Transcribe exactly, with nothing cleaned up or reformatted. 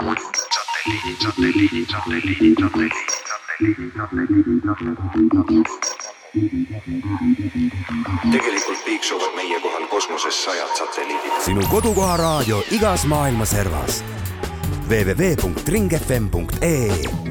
satelliidid, satelliidid, satelliidid, satelliidid. Tegelikult piiksuvad meie kohal kosmoses sajad satelliidid. Sinu kodukoha raadio igas maailma servas. w w w punkt ring f m punkt e